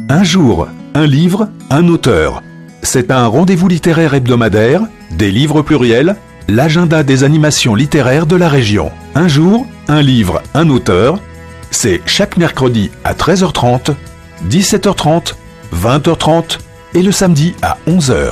Un jour, un livre, un auteur. C'est un rendez-vous littéraire hebdomadaire, des livres pluriels, l'agenda des animations littéraires de la région. Un jour, un livre, un auteur. C'est chaque mercredi à 13h30, 17h30, 20h30 et le samedi à 11h.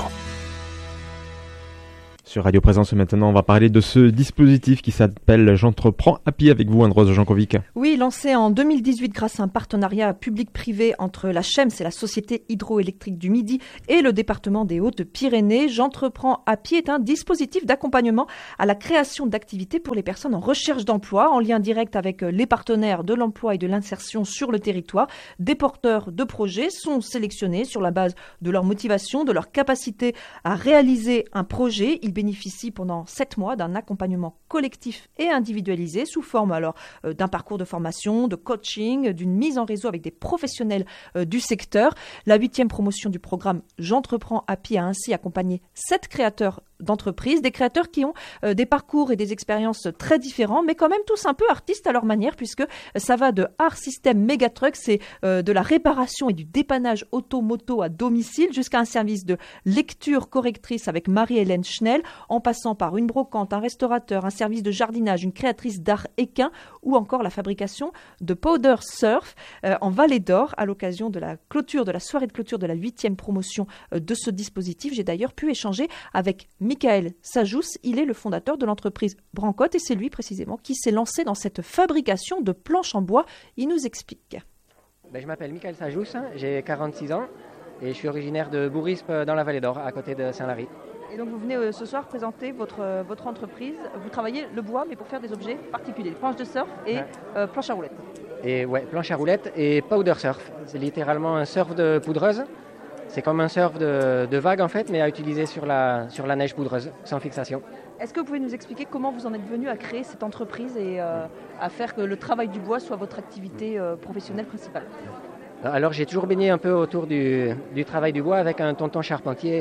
Sur Radio Présence maintenant, on va parler de ce dispositif qui s'appelle J'entreprends Happy avec vous, Anne-Rose Jankovic. Oui, lancé en 2018 grâce à un partenariat public-privé entre la CHEM, c'est la Société hydroélectrique du Midi, et le département des Hautes-Pyrénées. J'entreprends Happy est un dispositif d'accompagnement à la création d'activités pour les personnes en recherche d'emploi, en lien direct avec les partenaires de l'emploi et de l'insertion sur le territoire. Des porteurs de projets sont sélectionnés sur la base de leur motivation, de leur capacité à réaliser un projet. Ils bénéficient pendant 7 mois d'un accompagnement collectif et individualisé sous forme d'un parcours de formation, de coaching, d'une mise en réseau avec des professionnels du secteur. La 8e promotion du programme J'entreprends Happy a ainsi accompagné 7 créateurs d'entreprises, des créateurs qui ont des parcours et des expériences très différents, mais quand même tous un peu artistes à leur manière, puisque ça va de Art System Megatruck, c'est de la réparation et du dépannage auto-moto à domicile, jusqu'à un service de lecture correctrice avec Marie-Hélène Schnell, en passant par une brocante, un restaurateur, un service de jardinage, une créatrice d'art équin, ou encore la fabrication de powder surf en Vallée d'Or, à l'occasion de la soirée de clôture de la 8e promotion de ce dispositif. J'ai d'ailleurs pu échanger avec Michael Sajous, il est le fondateur de l'entreprise Brancotte et c'est lui précisément qui s'est lancé dans cette fabrication de planches en bois. Il nous explique. Je m'appelle Michael Sajous, j'ai 46 ans et je suis originaire de Bourispe dans la Vallée d'Or, à côté de Saint-Lary. Et donc vous venez ce soir présenter votre entreprise. Vous travaillez le bois mais pour faire des objets particuliers, planches de surf et planches à roulettes. Et ouais, planches à roulettes et powder surf. C'est littéralement un surf de poudreuse. C'est comme un surf de vague en fait, mais à utiliser sur la neige poudreuse, sans fixation. Est-ce que vous pouvez nous expliquer comment vous en êtes venu à créer cette entreprise et à faire que le travail du bois soit votre activité professionnelle principale ? Alors j'ai toujours baigné un peu autour du travail du bois avec un tonton charpentier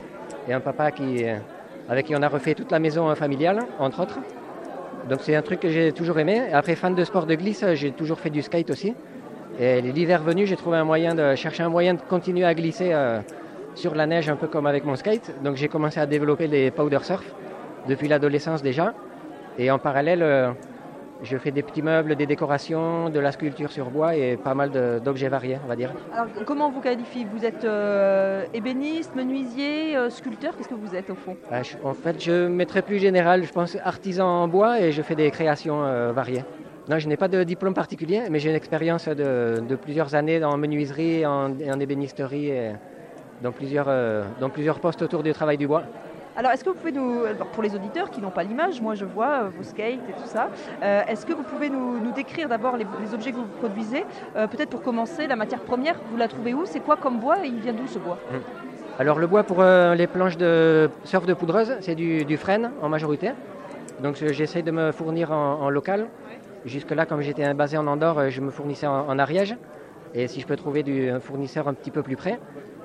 et un papa avec qui on a refait toute la maison familiale, entre autres. Donc c'est un truc que j'ai toujours aimé. Après, fan de sport de glisse, j'ai toujours fait du skate aussi. Et l'hiver venu, j'ai trouvé chercher un moyen de continuer à glisser sur la neige, un peu comme avec mon skate. Donc j'ai commencé à développer les powder surf depuis l'adolescence déjà. Et en parallèle, je fais des petits meubles, des décorations, de la sculpture sur bois et pas mal d'objets variés, on va dire. Alors comment on vous qualifie ? Vous êtes ébéniste, menuisier, sculpteur ? Qu'est-ce que vous êtes au fond ? En fait, je mettrais plus général, je pense artisan en bois et je fais des créations variées. Non, je n'ai pas de diplôme particulier, mais j'ai une expérience de plusieurs années en menuiserie, en ébénisterie, et dans plusieurs postes autour du travail du bois. Alors, est-ce que vous pouvez pour les auditeurs qui n'ont pas l'image, moi je vois vos skates et tout ça, est-ce que vous pouvez nous décrire d'abord les objets que vous produisez ? Peut-être pour commencer, la matière première, vous la trouvez où ? C'est quoi comme bois et il vient d'où ce bois ? Alors le bois pour les planches de surf de poudreuse, c'est du frêne en majorité. Donc j'essaie de me fournir en local. Jusque-là, comme j'étais basé en Andorre, je me fournissais en Ariège. Et si je peux trouver un fournisseur un petit peu plus près.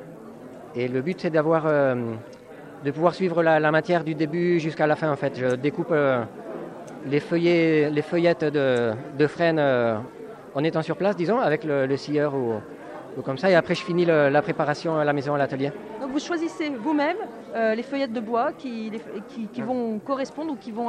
Et le but, c'est de pouvoir suivre la matière du début jusqu'à la fin, en fait. Je découpe les feuillettes de frêne en étant sur place, disons, avec le scieur ou comme ça. Et après, je finis la préparation à la maison, à l'atelier. Donc vous choisissez vous-même les feuillettes de bois qui vont correspondre ou qui vont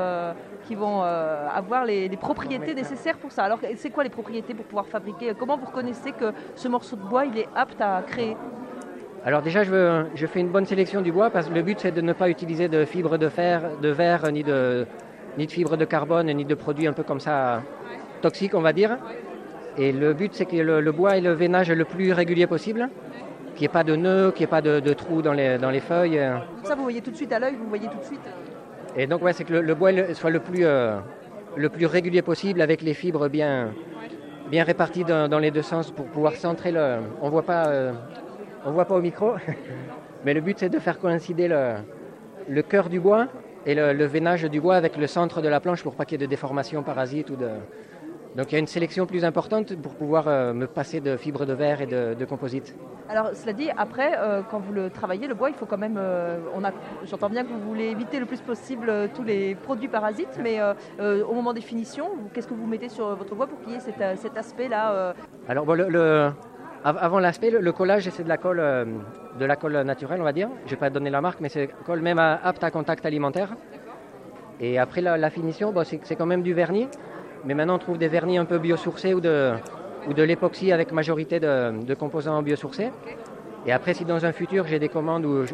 avoir les propriétés nécessaires pour ça. Alors c'est quoi les propriétés pour pouvoir fabriquer ? Comment vous reconnaissez que ce morceau de bois il est apte à créer ? Alors déjà je fais une bonne sélection du bois parce que le but c'est de ne pas utiliser de fibres de verre, ni de fibres de carbone, ni de produits un peu comme ça toxiques on va dire. Et le but c'est que le bois ait le veinage le plus régulier possible. Qu'il n'y ait pas de nœuds, qu'il n'y ait pas de trous dans les feuilles. Ça, vous voyez tout de suite à l'œil, vous voyez tout de suite. Et donc, c'est que le bois soit le plus régulier possible, avec les fibres bien réparties dans les deux sens pour pouvoir centrer on voit pas au micro, mais le but, c'est de faire coïncider le cœur du bois et le veinage du bois avec le centre de la planche pour pas qu'il y ait de déformation parasite ou de... Donc il y a une sélection plus importante pour pouvoir me passer de fibres de verre et de composite. Alors cela dit, après, quand vous le travaillez, le bois, il faut quand même... j'entends bien que vous voulez éviter le plus possible tous les produits parasites, mais au moment des finitions, qu'est-ce que vous mettez sur votre bois pour qu'il y ait cet aspect-là Alors Avant l'aspect, le collage, c'est de la colle naturelle, on va dire. Je ne vais pas donner la marque, mais c'est une colle même apte à contact alimentaire. Et après la finition, c'est quand même du vernis. Mais maintenant, on trouve des vernis un peu biosourcés ou de l'époxy avec majorité de composants biosourcés. Et après, si dans un futur, j'ai des commandes où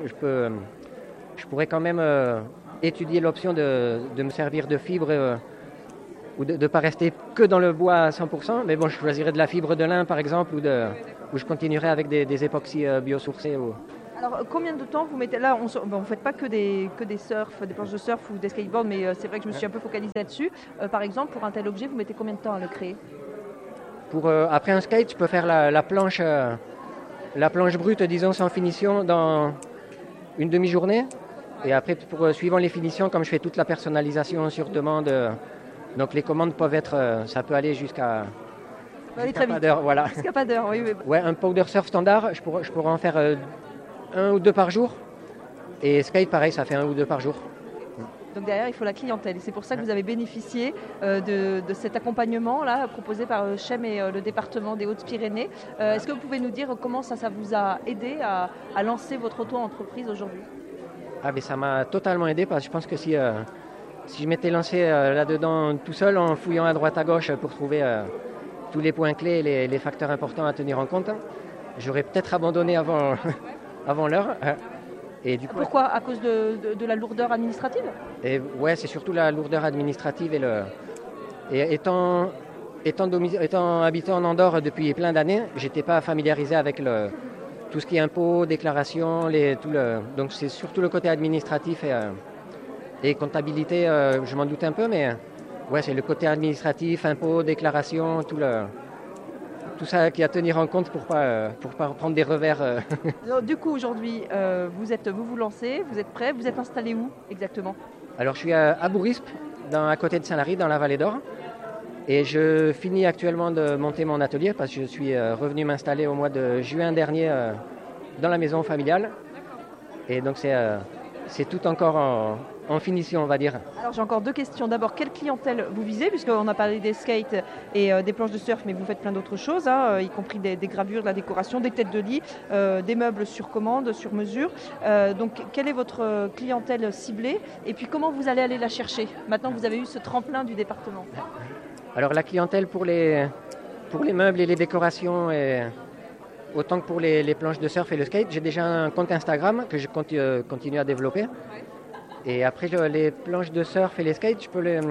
je pourrais quand même étudier l'option de me servir de fibre ou de ne pas rester que dans le bois à 100%. Mais bon, je choisirais de la fibre de lin, par exemple, ou je continuerai avec des époxys biosourcés. Alors, combien de temps vous mettez là? Vous ne faites pas que des surf, des planches de surf ou des skateboards, mais c'est vrai que je me suis un peu focalisée là-dessus. Par exemple, pour un tel objet, vous mettez combien de temps à le créer? Après un skate, je peux faire la planche brute, disons, sans finition, dans une demi-journée. Et après, suivant les finitions, comme je fais toute la personnalisation sur demande, donc les commandes peuvent être, ça peut aller jusqu'à pas d'heure, voilà. Jusqu'à pas d'heure, oui. Ouais, un powder surf standard, je pourrais en faire 1 ou 2 par jour. Et skate, pareil, ça fait 1 ou 2 par jour. Donc derrière, il faut la clientèle. Et c'est pour ça que vous avez bénéficié de cet accompagnement-là proposé par Chem et le département des Hautes-Pyrénées. Est-ce que vous pouvez nous dire comment ça vous a aidé à lancer votre auto-entreprise aujourd'hui? Mais ça m'a totalement aidé parce que je pense que si je m'étais lancé là-dedans tout seul en fouillant à droite à gauche pour trouver tous les points clés et les facteurs importants à tenir en compte, j'aurais peut-être abandonné avant l'heure. Et du coup, pourquoi? À cause de la lourdeur administrative? Ouais, c'est surtout la lourdeur administrative et étant habité en Andorre depuis plein d'années, j'étais pas familiarisé avec tout ce qui est impôts, déclarations, donc c'est surtout le côté administratif et comptabilité, je m'en doute un peu, mais ouais, c'est le côté administratif, impôts, déclarations, tout ça qui à tenir en compte pour pas prendre des revers. Alors, du coup, aujourd'hui, vous vous lancez, vous êtes prêt, vous êtes installé où exactement? Alors, je suis à Bourispe, à côté de Saint-Lary, dans la Vallée d'Or. Et je finis actuellement de monter mon atelier parce que je suis revenu m'installer au mois de juin dernier dans la maison familiale. Et donc, c'est tout encore en finition, on va dire. Alors j'ai encore 2 questions. D'abord, quelle clientèle vous visez? Puisqu'on a parlé des skates et des planches de surf, mais vous faites plein d'autres choses, y compris des gravures, de la décoration, des têtes de lit, des meubles sur commande, sur mesure. Donc quelle est votre clientèle ciblée? Et puis comment vous allez aller la chercher maintenant que vous avez eu ce tremplin du département? Alors la clientèle pour les meubles et les décorations, et autant que pour les planches de surf et le skate, j'ai déjà un compte Instagram que je continue à développer. Et après, les planches de surf et les skates,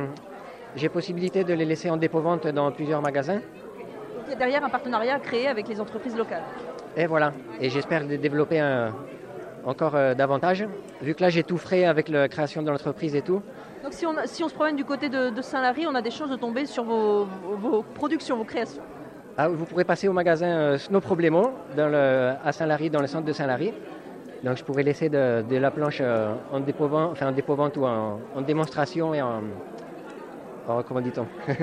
j'ai possibilité de les laisser en dépôt-vente dans plusieurs magasins. Donc il y a derrière un partenariat à créer avec les entreprises locales. Et voilà. Et j'espère les développer encore davantage, vu que là, j'ai tout frais avec la création de l'entreprise et tout. Donc si on se promène du côté de Saint-Lary, on a des chances de tomber sur vos productions, vos créations. Vous pourrez passer au magasin Snow Problemo à Saint-Lary, dans le centre de Saint-Lary. Donc je pourrais laisser de la planche en dépôt-vente ou en démonstration et comment dit-on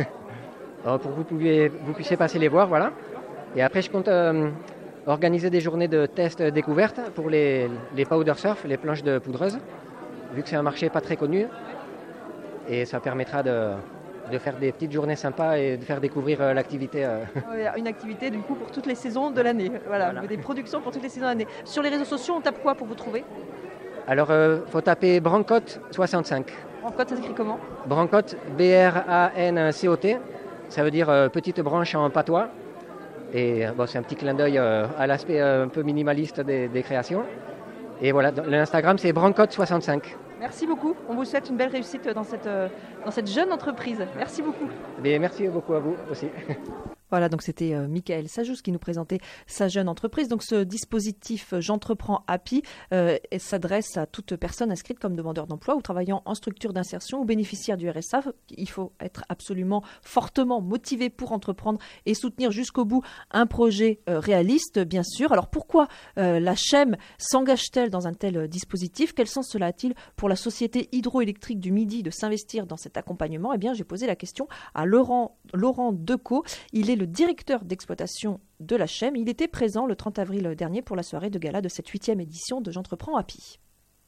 pour que vous puissiez passer les voir, voilà. Et après je compte organiser des journées de tests découvertes pour les powder surf, les planches de poudreuse, vu que c'est un marché pas très connu. Et ça permettra de faire des petites journées sympas et de faire découvrir l'activité. Une activité du coup pour toutes les saisons de l'année. Voilà. Des productions pour toutes les saisons de l'année. Sur les réseaux sociaux, on tape quoi pour vous trouver? Alors, faut taper Brancote 65. Brancote, ça s'écrit comment? Brancote, B-R-A-N-C-O-T. Ça veut dire petite branche en patois. Et c'est un petit clin d'œil à l'aspect un peu minimaliste des créations. Et voilà, l'Instagram, c'est Brancote 65. Merci beaucoup. On vous souhaite une belle réussite dans cette jeune entreprise. Merci beaucoup. Merci beaucoup à vous aussi. Voilà, donc c'était Michael Sajous qui nous présentait sa jeune entreprise. Donc ce dispositif J'entreprends Happy s'adresse à toute personne inscrite comme demandeur d'emploi ou travaillant en structure d'insertion ou bénéficiaire du RSA. Il faut être absolument fortement motivé pour entreprendre et soutenir jusqu'au bout un projet réaliste, bien sûr. Alors pourquoi la Chem s'engage-t-elle dans un tel dispositif? Quel sens cela a-t-il pour la Société hydroélectrique du Midi de s'investir dans cet accompagnement? Eh bien, j'ai posé la question à Laurent Decaux. Il est le directeur d'exploitation de la Chem. Il était présent le 30 avril dernier pour la soirée de gala de cette 8e édition de J'entreprends Happy.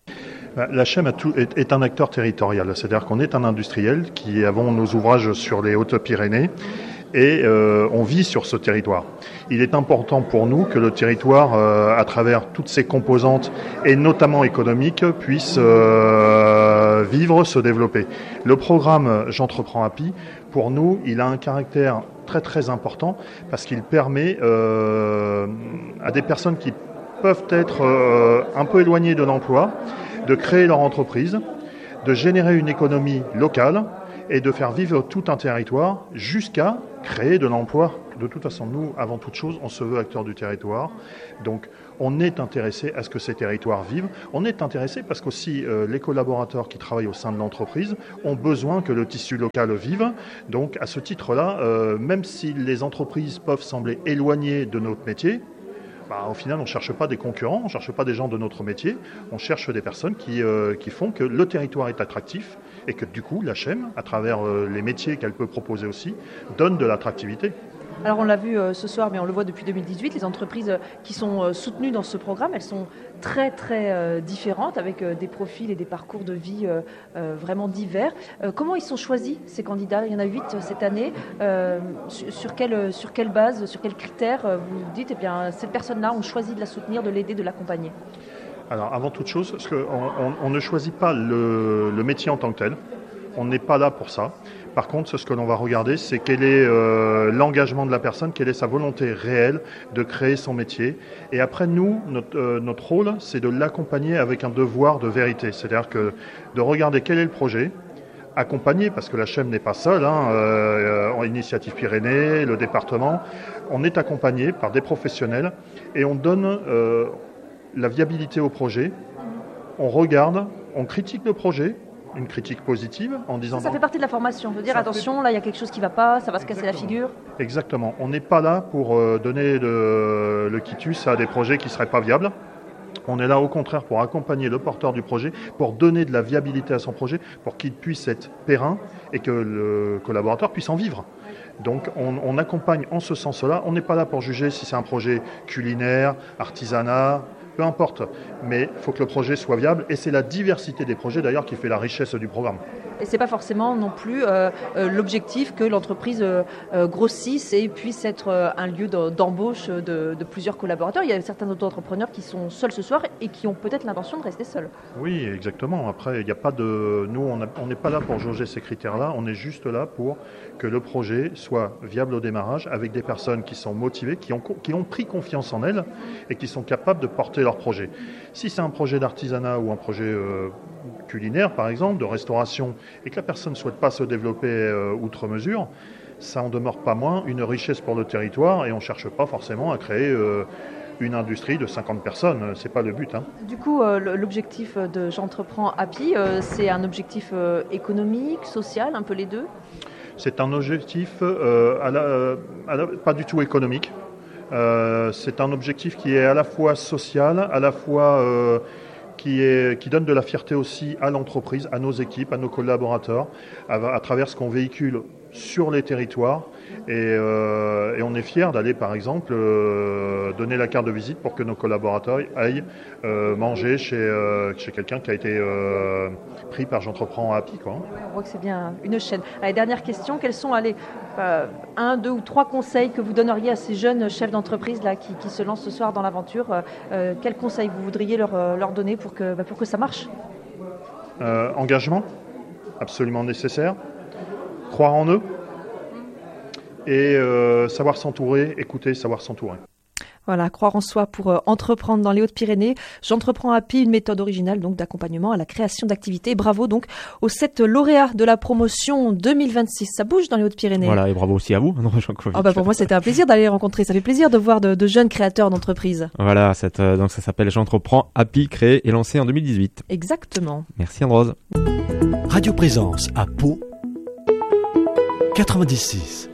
La Chem est un acteur territorial, c'est-à-dire qu'on est un industriel qui avons nos ouvrages sur les Hautes-Pyrénées et on vit sur ce territoire. Il est important pour nous que le territoire, à travers toutes ses composantes et notamment économiques, puisse vivre, se développer. Le programme J'entreprends Happy, pour nous, il a un caractère très très important parce qu'il permet à des personnes qui peuvent être un peu éloignées de l'emploi de créer leur entreprise, de générer une économie locale et de faire vivre tout un territoire jusqu'à créer de l'emploi. De toute façon, nous, avant toute chose, on se veut acteur du territoire. Donc, on est intéressé à ce que ces territoires vivent. On est intéressé parce qu'aussi les collaborateurs qui travaillent au sein de l'entreprise ont besoin que le tissu local vive. Donc, à ce titre-là, même si les entreprises peuvent sembler éloignées de notre métier, au final, on ne cherche pas des concurrents, on ne cherche pas des gens de notre métier, on cherche des personnes qui font que le territoire est attractif et que du coup, la HEM, à travers les métiers qu'elle peut proposer aussi, donne de l'attractivité. Alors on l'a vu ce soir, mais on le voit depuis 2018, les entreprises qui sont soutenues dans ce programme, elles sont très très différentes, avec des profils et des parcours de vie vraiment divers. Comment ils sont choisis, ces candidats? Il y en a 8 cette année. Sur quelle base, sur quels critères vous dites, cette personne-là, on choisit de la soutenir, de l'aider, de l'accompagner? Alors avant toute chose, parce on ne choisit pas le métier en tant que tel. On n'est pas là pour ça. Par contre, ce que l'on va regarder, c'est quel est l'engagement de la personne, quelle est sa volonté réelle de créer son métier. Et après, nous, notre rôle, c'est de l'accompagner avec un devoir de vérité. C'est-à-dire que de regarder quel est le projet, accompagner, parce que la HEM n'est pas seule, en Initiative Pyrénées, le département, on est accompagné par des professionnels et on donne la viabilité au projet. On regarde, on critique le projet, une critique positive en disant... Ça fait partie de la formation, de dire attention, là il y a quelque chose qui ne va pas, ça va se casser la figure. Exactement, on n'est pas là pour donner le quitus à des projets qui ne seraient pas viables. On est là au contraire pour accompagner le porteur du projet, pour donner de la viabilité à son projet, pour qu'il puisse être périn et que le collaborateur puisse en vivre. Donc on accompagne en ce sens-là, on n'est pas là pour juger si c'est un projet culinaire, artisanat, peu importe, mais il faut que le projet soit viable et c'est la diversité des projets d'ailleurs qui fait la richesse du programme. Et ce n'est pas forcément non plus l'objectif que l'entreprise grossisse et puisse être un lieu d'embauche de plusieurs collaborateurs. Il y a certains auto-entrepreneurs qui sont seuls ce soir et qui ont peut-être l'intention de rester seuls. Oui, exactement. Après, il n'y a pas de... Nous, on n'est pas là pour jauger ces critères-là, on est juste là pour que le projet soit viable au démarrage avec des personnes qui sont motivées, qui ont pris confiance en elles et qui sont capables de porter leur projet. Si c'est un projet d'artisanat ou un projet culinaire, par exemple, de restauration, et que la personne ne souhaite pas se développer outre mesure, ça en demeure pas moins une richesse pour le territoire et on ne cherche pas forcément à créer une industrie de 50 personnes. C'est pas le but. Du coup, l'objectif de J'entreprends Happy, c'est un objectif économique, social, un peu les deux? C'est un objectif pas du tout économique. C'est un objectif qui est à la fois social, à la fois qui donne de la fierté aussi à l'entreprise, à nos équipes, à nos collaborateurs, à travers ce qu'on véhicule sur les territoires. Et on est fiers d'aller, par exemple, donner la carte de visite pour que nos collaborateurs aillent manger chez quelqu'un qui a été pris par J'entreprends Happy, quoi. Ouais, on voit que c'est bien une chaîne. Allez, dernière question, quels sont un, deux ou trois conseils que vous donneriez à ces jeunes chefs d'entreprise là, qui se lancent ce soir dans l'aventure? Quels conseils vous voudriez leur donner pour que ça marche? Engagement, absolument nécessaire. Croire en eux et savoir s'entourer, écouter, savoir s'entourer. Voilà, croire en soi pour entreprendre dans les Hautes-Pyrénées. J'entreprends Happy, une méthode originale donc d'accompagnement à la création d'activités. Bravo donc aux 7 lauréats de la promotion 2026. Ça bouge dans les Hautes-Pyrénées. Voilà, et bravo aussi à vous. Pour moi, c'était un plaisir d'aller les rencontrer. Ça fait plaisir de voir de jeunes créateurs d'entreprises. Voilà, donc ça s'appelle J'entreprends Happy, créé et lancé en 2018. Exactement. Merci Androse. Radio Présence à Pau 96.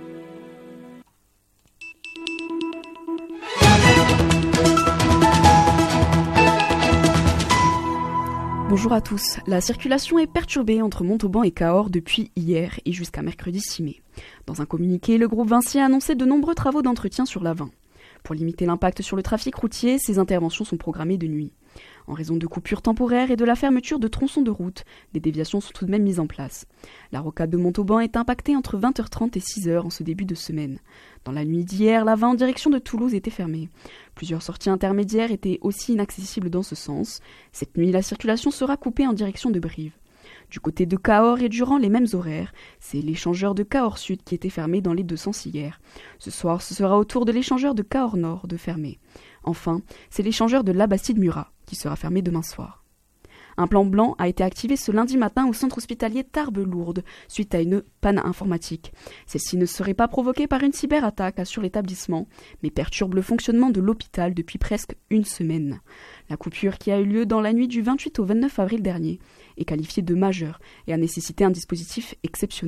Bonjour à tous. La circulation est perturbée entre Montauban et Cahors depuis hier et jusqu'à mercredi 6 mai. Dans un communiqué, le groupe Vinci a annoncé de nombreux travaux d'entretien sur l'A20. Pour limiter l'impact sur le trafic routier, ces interventions sont programmées de nuit. En raison de coupures temporaires et de la fermeture de tronçons de route, des déviations sont tout de même mises en place. La rocade de Montauban est impactée entre 20h30 et 6h en ce début de semaine. Dans la nuit d'hier, la 20 en direction de Toulouse était fermée. Plusieurs sorties intermédiaires étaient aussi inaccessibles dans ce sens. Cette nuit, la circulation sera coupée en direction de Brive. Du côté de Cahors et durant les mêmes horaires, c'est l'échangeur de Cahors Sud qui était fermé dans les deux sens hier. Ce soir, ce sera au tour de l'échangeur de Cahors Nord de fermer. Enfin, c'est l'échangeur de Labastide-Murat qui sera fermé demain soir. Un plan blanc a été activé ce lundi matin au centre hospitalier Tarbes-Lourdes suite à une panne informatique. Celle-ci ne serait pas provoquée par une cyberattaque sur l'établissement, mais perturbe le fonctionnement de l'hôpital depuis presque une semaine. La coupure qui a eu lieu dans la nuit du 28 au 29 avril dernier est qualifiée de majeure et a nécessité un dispositif exceptionnel.